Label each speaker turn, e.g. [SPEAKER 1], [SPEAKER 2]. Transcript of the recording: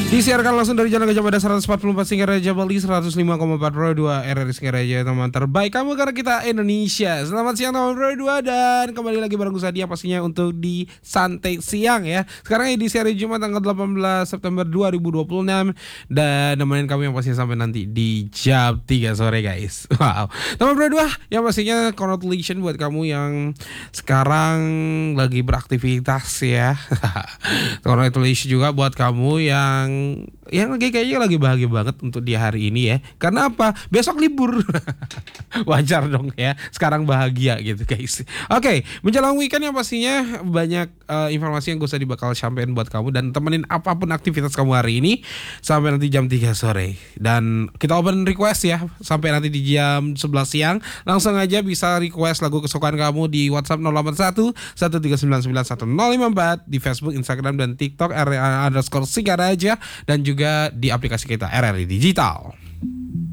[SPEAKER 1] Disiarkan langsung dari Jalan Gajah Mada 144 Singaraja Bali, 105,4 Pro 2 RRI Singaraja, teman terbaik kamu karena kita Indonesia. Selamat siang teman Pro 2 dan kembali lagi bareng Sadia pastinya untuk di Santai Siang ya. Sekarang edisi hari Jumat tanggal 18 September 2026 dan nemenin kami yang pastinya sampai nanti di jam 3 sore guys. Wow. Teman Pro 2 yang pastinya congratulations buat kamu yang sekarang lagi beraktivitas ya. Congratulations juga buat kamu yang kayaknya lagi bahagia banget untuk di hari ini ya. Karena apa? Besok libur. Wajar dong ya. Sekarang bahagia gitu guys. Oke, menjelang weekend yang pastinya banyak informasi yang gue usah bakal sampein buat kamu dan temenin apapun aktivitas kamu hari ini sampai nanti jam 3 sore. Dan kita open request ya sampai nanti di jam 11 siang. Langsung aja bisa request lagu kesukaan kamu di WhatsApp 081 1399154 di Facebook, Instagram dan TikTok @RRI_Singaraja dan juga di aplikasi kita RRI Digital.